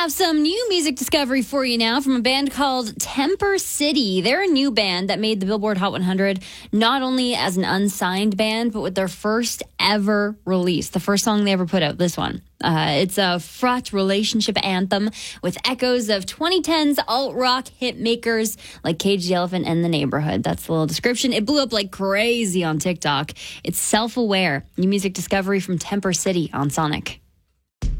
have some new music discovery for you now from a band called Temper City. They're a new band that made the Billboard Hot 100 not only as an unsigned band, but with their first ever release. The first song they ever put out, this one. It's a fraught relationship anthem with echoes of 2010s alt-rock hit makers like Cage the Elephant and The Neighborhood. That's the little description. It blew up like crazy on TikTok. It's Self-Aware. New music discovery from Temper City on Sonic.